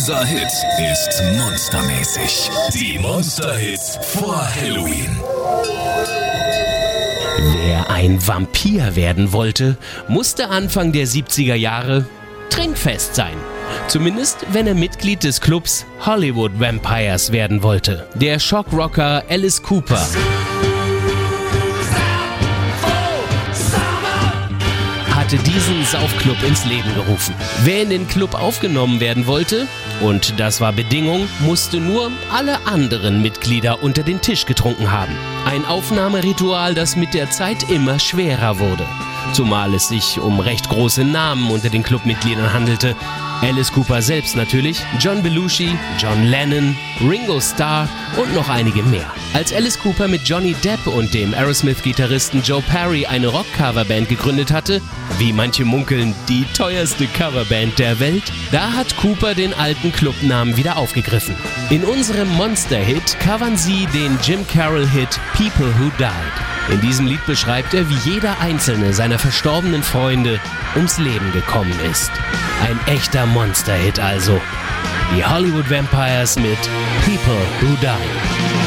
Unser Hit ist monstermäßig. Die Monster-Hits vor Halloween. Wer ein Vampir werden wollte, musste Anfang der 70er Jahre trinkfest sein. Zumindest, wenn er Mitglied des Clubs Hollywood Vampires werden wollte. Der Shockrocker Alice Cooper hatte diesen Saufclub ins Leben gerufen. Wer in den Club aufgenommen werden wollte, und das war Bedingung, musste nur alle anderen Mitglieder unter den Tisch getrunken haben. Ein Aufnahmeritual, das mit der Zeit immer schwerer wurde. Zumal es sich um recht große Namen unter den Clubmitgliedern handelte. Alice Cooper selbst natürlich, John Belushi, John Lennon, Ringo Starr und noch einige mehr. Als Alice Cooper mit Johnny Depp und dem Aerosmith-Gitarristen Joe Perry eine Rock-Coverband gegründet hatte, wie manche munkeln, die teuerste Coverband der Welt, da hat Cooper den alten Clubnamen wieder aufgegriffen. In unserem Monster-Hit covern sie den Jim Carroll-Hit People Who Died. In diesem Lied beschreibt er, wie jeder einzelne seiner verstorbenen Freunde ums Leben gekommen ist. Ein echter Monster-Hit also. Die Hollywood Vampires mit People Who Died.